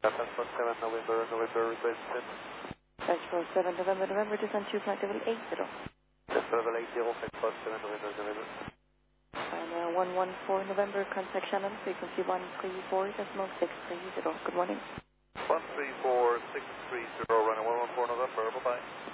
Transport 7 November, requested. Transport 7 November, descent to flight level 80. Level 80, Transport 7 November. And 114 November, contact Shannon, frequency 134.630. Good morning. 134.630, running 114 November, bye-bye.